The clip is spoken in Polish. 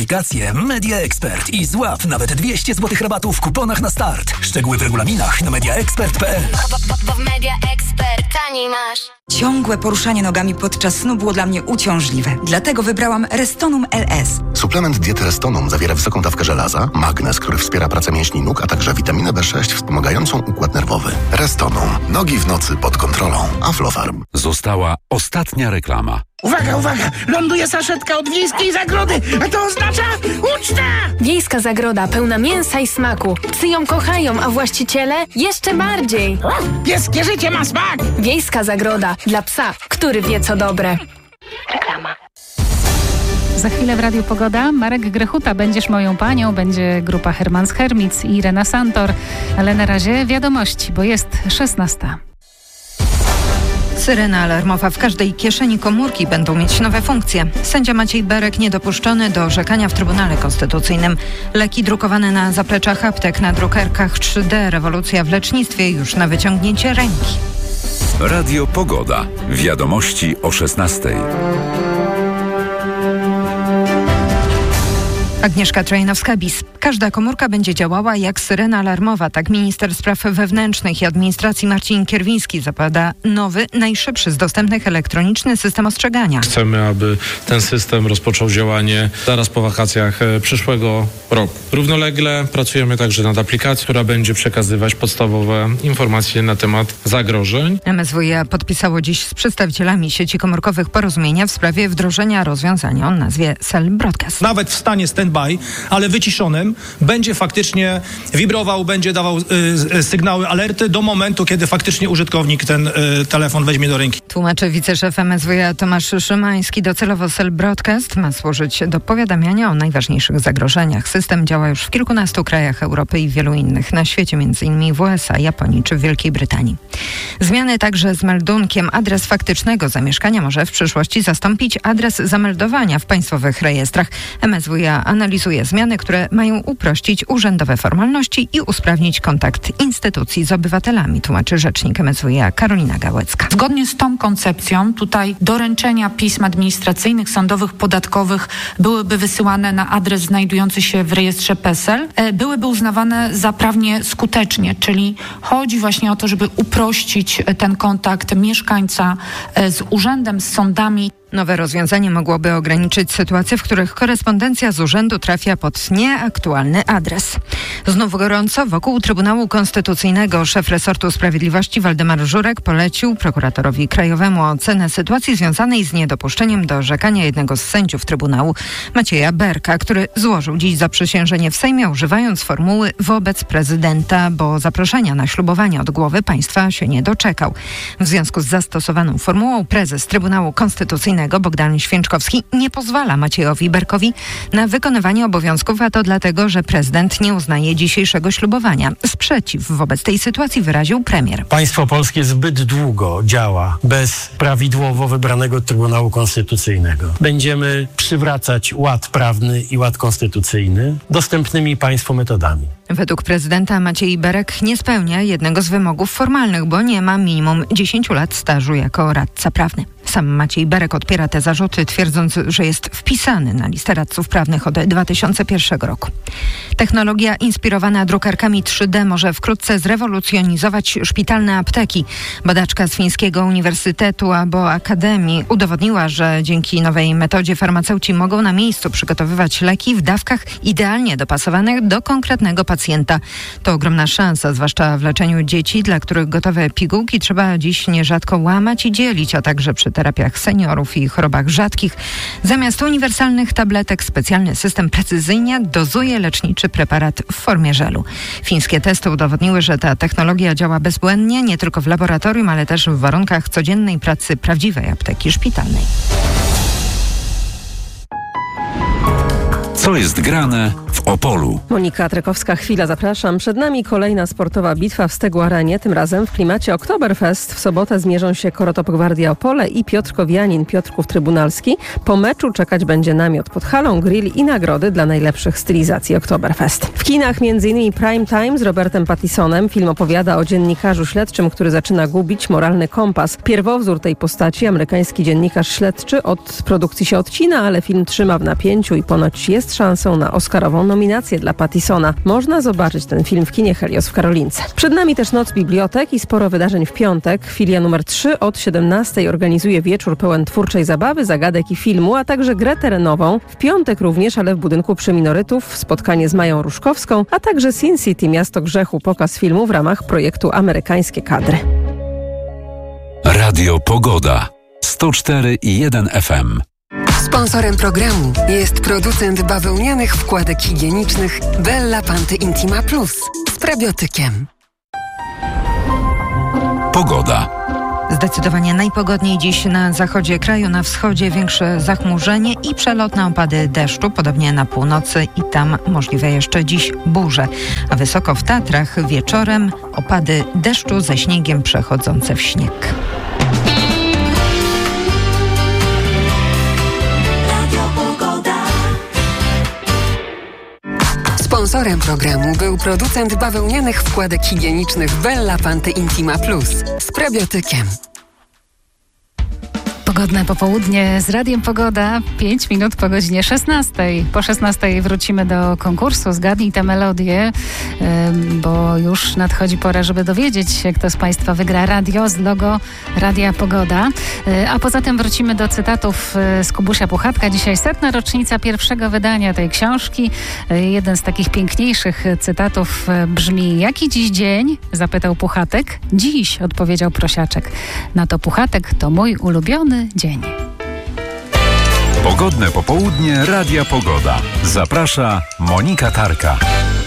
Aplikację Media Expert i złap nawet 200 zł rabatu w kuponach na start. Szczegóły w regulaminach na mediaexpert.pl. Bo w Media Expert taniej masz. Ciągłe poruszanie nogami podczas snu było dla mnie uciążliwe. Dlatego wybrałam Restonum LS. Suplement diety Restonum zawiera wysoką dawkę żelaza, magnez, który wspiera pracę mięśni nóg, a także witaminę B6 wspomagającą układ nerwowy. Restonum. Nogi w nocy pod kontrolą. Aflofarm. Została ostatnia reklama. Uwaga, uwaga! Ląduje saszetka od Wiejskiej Zagrody, a to oznacza uczta! Wiejska Zagroda pełna mięsa i smaku. Psy ją kochają, a właściciele jeszcze bardziej. Pieskie życie ma smak! Wiejska Zagroda dla psa, który wie co dobre. Reklama. Za chwilę w Radiu Pogoda Marek Grechuta, Będziesz moją panią, będzie grupa Hermans Hermits i Irena Santor. Ale na razie wiadomości, bo jest 16. Syrena alarmowa w każdej kieszeni komórki będą mieć nowe funkcje. Sędzia Maciej Berek niedopuszczony do orzekania w Trybunale Konstytucyjnym. Leki drukowane na zapleczach aptek, na drukarkach 3D. Rewolucja w lecznictwie już na wyciągnięcie ręki. Radio Pogoda. Wiadomości o 16. Agnieszka Trojanowska-Bis. Każda komórka będzie działała jak syrena alarmowa. Tak minister spraw wewnętrznych i administracji Marcin Kierwiński zapowiada nowy, najszybszy z dostępnych elektroniczny system ostrzegania. Chcemy, aby ten system rozpoczął działanie zaraz po wakacjach przyszłego roku. Równolegle pracujemy także nad aplikacją, która będzie przekazywać podstawowe informacje na temat zagrożeń. MSWiA podpisało dziś z przedstawicielami sieci komórkowych porozumienia w sprawie wdrożenia rozwiązania o nazwie Cell Broadcast. Nawet w stanie standby, ale wyciszonym, będzie faktycznie wibrował, będzie dawał sygnały, alerty do momentu, kiedy faktycznie użytkownik ten telefon weźmie do ręki. Tłumaczy wiceszef MSWiA Tomasz Szymański. Docelowo Cell Broadcast ma służyć do powiadamiania o najważniejszych zagrożeniach. System działa już w kilkunastu krajach Europy i wielu innych na świecie, m.in. w USA, Japonii czy w Wielkiej Brytanii. Zmiany także z meldunkiem. Adres faktycznego zamieszkania może w przyszłości zastąpić adres zameldowania w państwowych rejestrach. MSWiA analizuje zmiany, które mają uprościć urzędowe formalności i usprawnić kontakt instytucji z obywatelami, tłumaczy rzecznik MSWiA Karolina Gałecka. Zgodnie z tą koncepcją tutaj doręczenia pism administracyjnych, sądowych, podatkowych byłyby wysyłane na adres znajdujący się w rejestrze PESEL, byłyby uznawane za prawnie skutecznie, czyli chodzi właśnie o to, żeby uprościć ten kontakt mieszkańca z urzędem, z sądami. Nowe rozwiązanie mogłoby ograniczyć sytuacje, w których korespondencja z urzędu trafia pod nieaktualny adres. Znów gorąco wokół Trybunału Konstytucyjnego. Szef resortu sprawiedliwości Waldemar Żurek polecił prokuratorowi krajowemu ocenę sytuacji związanej z niedopuszczeniem do orzekania jednego z sędziów Trybunału, Macieja Berka, który złożył dziś zaprzysiężenie w Sejmie, używając formuły wobec prezydenta, bo zaproszenia na ślubowanie od głowy państwa się nie doczekał. W związku z zastosowaną formułą prezes Trybunału Konstytucyjnego Bogdan Święczkowski nie pozwala Maciejowi Berkowi na wykonywanie obowiązków, a to dlatego, że prezydent nie uznaje dzisiejszego ślubowania. Sprzeciw wobec tej sytuacji wyraził premier. Państwo polskie zbyt długo działa bez prawidłowo wybranego Trybunału Konstytucyjnego. Będziemy przywracać ład prawny i ład konstytucyjny dostępnymi państwu metodami. Według prezydenta Maciej Berek nie spełnia jednego z wymogów formalnych, bo nie ma minimum 10 lat stażu jako radca prawny. Sam Maciej Berek odpiera te zarzuty, twierdząc, że jest wpisany na listę radców prawnych od 2001 roku. Technologia inspirowana drukarkami 3D może wkrótce zrewolucjonizować szpitalne apteki. Badaczka z fińskiego uniwersytetu albo akademii udowodniła, że dzięki nowej metodzie farmaceuci mogą na miejscu przygotowywać leki w dawkach idealnie dopasowanych do konkretnego pacjenta. To ogromna szansa, zwłaszcza w leczeniu dzieci, dla których gotowe pigułki trzeba dziś nierzadko łamać i dzielić, a także przy terapiach seniorów i chorobach rzadkich. Zamiast uniwersalnych tabletek specjalny system precyzyjnie dozuje leczniczy preparat w formie żelu. Fińskie testy udowodniły, że ta technologia działa bezbłędnie nie tylko w laboratorium, ale też w warunkach codziennej pracy prawdziwej apteki szpitalnej. Co jest grane w w Opolu. Monika Trekowska, chwila, zapraszam. Przed nami kolejna sportowa bitwa w Stegu Arenie, tym razem w klimacie Oktoberfest. W sobotę zmierzą się Korotop Gwardia Opole i Piotrkowianin Piotrków Trybunalski. Po meczu czekać będzie namiot pod halą, grill i nagrody dla najlepszych stylizacji Oktoberfest. W kinach m.in. Prime Time z Robertem Pattisonem. Film opowiada o dziennikarzu śledczym, który zaczyna gubić moralny kompas. Pierwowzór tej postaci, amerykański dziennikarz śledczy, od produkcji się odcina, ale film trzyma w napięciu i ponoć jest szansą na oscarową nominację dla Pattisona. Można zobaczyć ten film w kinie Helios w Karolince. Przed nami też Noc Bibliotek i sporo wydarzeń w piątek. Filia numer 3 od 17 organizuje wieczór pełen twórczej zabawy, zagadek i filmu, a także grę terenową. W piątek również, ale w budynku przy Minorytów, spotkanie z Mają Różkowską, a także Sin City, Miasto Grzechu, pokaz filmu w ramach projektu Amerykańskie Kadry. Radio Pogoda 104,1 FM. Sponsorem programu jest producent bawełnianych wkładek higienicznych Bella Panty Intima Plus z prebiotykiem. Pogoda. Zdecydowanie najpogodniej dziś na zachodzie kraju, na wschodzie większe zachmurzenie i przelotne opady deszczu, podobnie na północy i tam możliwe jeszcze dziś burze. A wysoko w Tatrach wieczorem opady deszczu ze śniegiem przechodzące w śnieg. Sponsorem programu był producent bawełnianych wkładek higienicznych Bella Panty Intima Plus z prebiotykiem. Pogodne popołudnie z Radiem Pogoda, 5 minut po godzinie 16. Po 16 wrócimy do konkursu Zgadnij tę melodię, bo już nadchodzi pora, żeby dowiedzieć się, kto z Państwa wygra radio z logo Radia Pogoda. A poza tym wrócimy do cytatów z Kubusia Puchatka. Dzisiaj 100. rocznica pierwszego wydania tej książki. Jeden z takich piękniejszych cytatów brzmi: jaki dziś dzień? Zapytał Puchatek. Dziś, odpowiedział Prosiaczek. Na to Puchatek: to mój ulubiony dzień. Pogodne popołudnie Radia Pogoda. Zaprasza Monika Tarka.